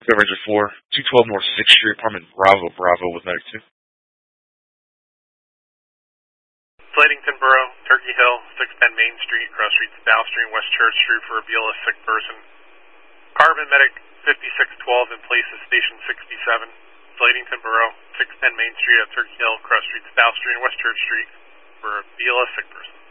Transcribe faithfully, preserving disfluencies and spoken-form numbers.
Red Ranger four, two twelve North sixth Street, apartment Bravo, Bravo with medic two. Slatington Borough, Turkey Hill, six ten Main Street, cross streets South Street, West Church Street for a B L S sick person. Carbon Medic fifty-six twelve in place of Station sixty-seven. Slatington Borough, six ten Main Street at Turkey Hill, cross streets South Street and West Church Street for a B L S sick person.